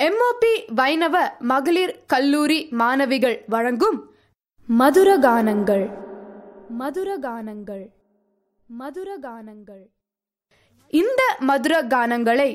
MOP வைணவ மகளிர் கல்லூரி மாணவிகள் வழங்கும் மதுரகானங்கள் மதுரகானங்கள் மதுரகானங்கள் இந்த மதுரகானங்களை